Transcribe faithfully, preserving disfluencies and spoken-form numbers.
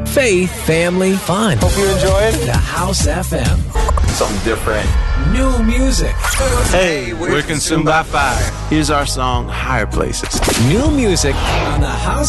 faith, family, fun. Hope you enjoyed The House F M. something different. New music. Hey, we're Consumed by Fire. Here's our song, Higher Places. New music on the House